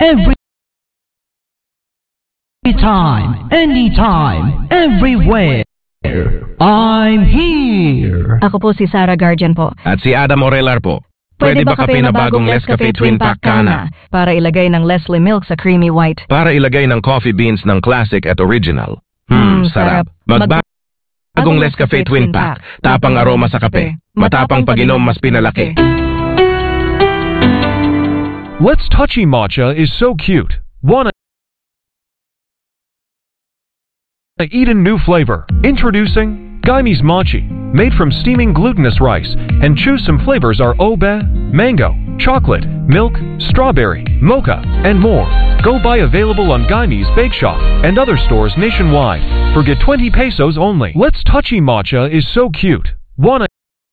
every time, anytime, everywhere. I'm here. Ako po si Sarah Guardian po. At si Adam Orelar po. Pwede ba kape na bagong Nescafe Twin Pack Kana? Para ilagay ng Leslie Milk sa creamy white. Para ilagay ng coffee beans ng classic at original. Sarap. Bagong Nescafe Twin Pack. Tapang aroma sa kape. Matapang pag-inom mas pinalaki. Let's Touchy Matcha is so cute. Wanna eat a new flavor? Introducing Guyme's Mochi. Made from steaming glutinous rice, and choose some flavors are obe, mango, chocolate, milk, strawberry, mocha, and more. Go buy available on Guyme's Bake Shop and other stores nationwide. Forget 20 pesos only. Let's Touchy Matcha is so cute. Wanna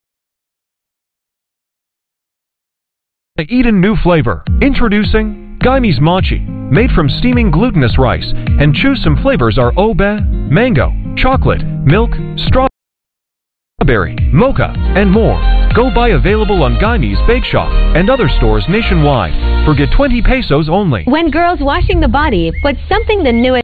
eat a new flavor? Introducing Guyme's Mochi. Made from steaming glutinous rice, and choose some flavors are obe, mango, chocolate, milk, strawberry, mocha, and more. Go buy available on Guyme's Bake Shop and other stores nationwide. Forget 20 pesos only. When girls washing the body, but something the newest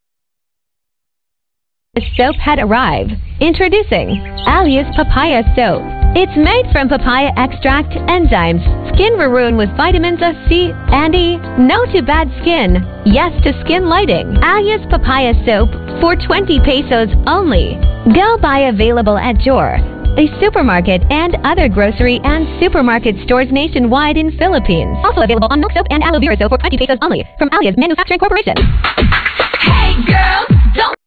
soap had arrived. Introducing Alias Papaya Soap. It's made from papaya extract, enzymes, skin maroon with vitamins C and E. No to bad skin. Yes to skin lighting. Alias Papaya Soap for 20 pesos only. Go buy available at Jor, a supermarket, and other grocery and supermarket stores nationwide in Philippines. Also available on Milk Soap and Aloe Vera Soap for 20 pesos only from Alias Manufacturing Corporation. Hey girls, don't